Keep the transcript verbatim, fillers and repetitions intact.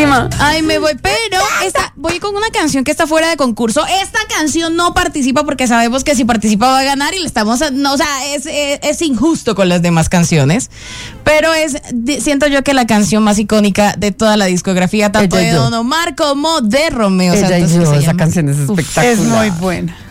buenísima. Ay, me voy, pero esta, voy con una canción que está fuera de concurso. Esta canción no participa porque sabemos que si participa va a ganar y le estamos, no, o sea, es, es, es injusto con las demás canciones. Pero es, siento yo que la canción más icónica de toda la discografía, tanto Ella y de yo. Don Omar como de Romeo Ella Santos. y yo, que se esa llama. canción es espectacular. Es muy buena.